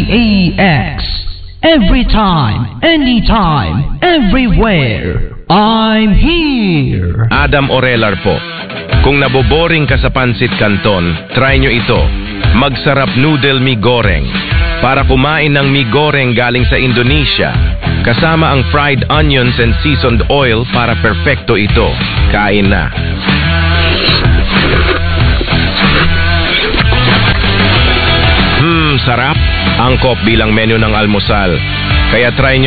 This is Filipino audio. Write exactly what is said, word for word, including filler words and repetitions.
A X. Every time, anytime, everywhere. I'm here. Adam Orelar po. Kung naboboring ka sa Pansit Canton, try nyo ito. Magsarap noodle mi goreng. Para kumain ng mi goreng galing sa Indonesia, kasama ang fried onions and seasoned oil para perfecto ito. Kain na. Hmm, sarap. Angkop bilang menu ng almusal. Kaya try nyo